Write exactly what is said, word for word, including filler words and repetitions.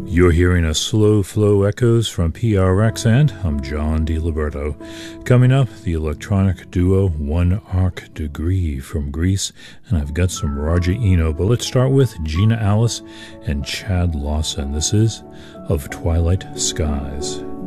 You're hearing a slow flow echoes from P R X, and I'm John DiLiberto. Coming up, the electronic duo One Arc Degree from Greece, and I've got some Roger Eno, but let's start with Gina Alice and Chad Lawson. This is Of Twilight Skies.